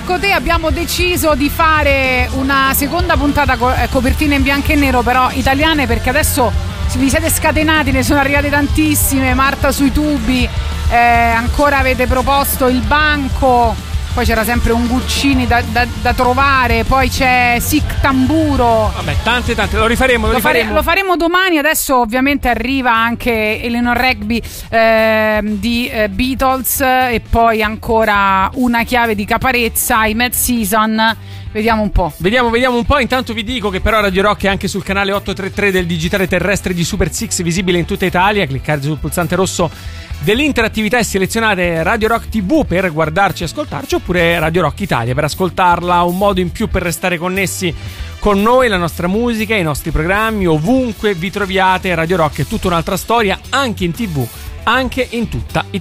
Marco Te abbiamo deciso di fare una seconda puntata copertina in bianco e nero, però italiane, perché adesso vi siete scatenati, ne sono arrivate tantissime. Marta sui tubi, ancora avete proposto Il banco, poi c'era sempre un Guccini da trovare, poi c'è Sic Tamburo. Vabbè, tante, lo rifaremo. Lo faremo domani. Adesso ovviamente arriva anche Eleanor Rigby di Beatles, e poi ancora una chiave di Caparezza, i Mad Season. Vediamo un po'. Vediamo un po'. Intanto vi dico che però Radio Rock è anche sul canale 833 del digitale terrestre di Super Six, visibile in tutta Italia. Cliccate sul pulsante rosso dell'interattività e selezionate Radio Rock TV per guardarci e ascoltarci, oppure Radio Rock Italia per ascoltarla, un modo in più per restare connessi con noi, la nostra musica, i nostri programmi, ovunque vi troviate. Radio Rock è tutta un'altra storia, anche in TV, anche in tutta Italia.